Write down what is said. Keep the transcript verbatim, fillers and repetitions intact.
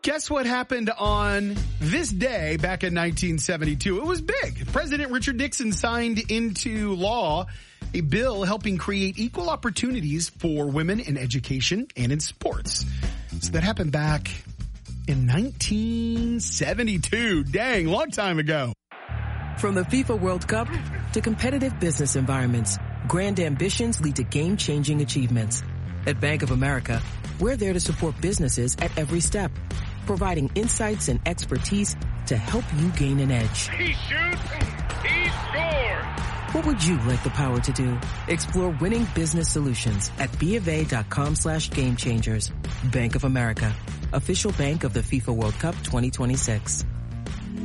Guess what happened on this day back in nineteen seventy-two? It was big. President Richard Nixon signed into law a bill helping create equal opportunities for women in education and in sports. So that happened back in nineteen seventy-two. Dang, long time ago. From the FIFA World Cup to competitive business environments, grand ambitions lead to game-changing achievements. At Bank of America, we're there to support businesses at every step, providing insights and expertise to help you gain an edge. He shoots, he scores. What would you like the power to do? Explore winning business solutions at BofA.com slash game changers. Bank of America, official bank of the FIFA World Cup twenty twenty-six.